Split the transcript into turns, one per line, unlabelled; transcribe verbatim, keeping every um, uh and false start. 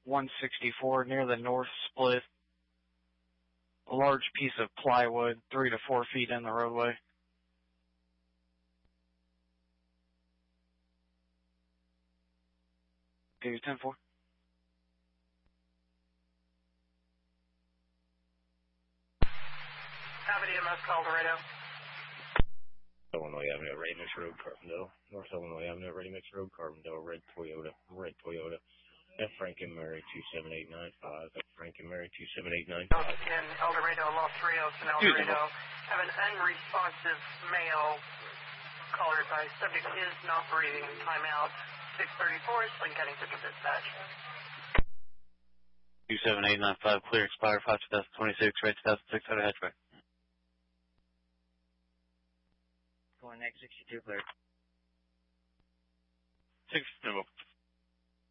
one sixty-four near the north split. A large piece of plywood, three to four feet in the roadway. Give you ten four.
Abbott E M S, Colorado.
Illinois Avenue, Ready Mix Road, Carbondale. North Illinois Avenue, Ready Mix Road, Carbondale. Red Toyota, red Toyota. F. Frank and Mary two seven eight nine five. F. Frank and Mary two seven eight nine five.
In El Dorado, Los Rios, and El Dorado. Have an unresponsive male. Caller advised subject is not breathing. Timeout. six thirty-four, Sling County Central Dispatch.
two seven eight nine five, clear, expired five two thousand twenty-six, rate two thousand six hundred hatchback.
Going next sixty-two, clear.
six,